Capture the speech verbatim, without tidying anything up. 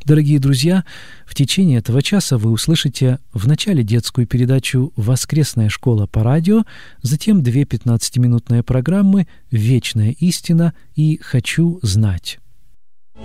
Дорогие друзья, в течение этого часа вы услышите в начале детскую передачу «Воскресная школа» по радио, затем две пятнадцатиминутные программы «Вечная истина» и «Хочу знать».